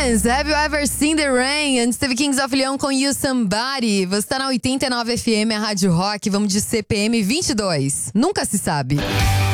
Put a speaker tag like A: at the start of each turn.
A: Dance, Have You Ever Seen the Rain? Antes teve Kings of Leon com You Somebody. Você tá na 89 FM, a Rádio Rock. Vamos de CPM 22. Nunca se sabe.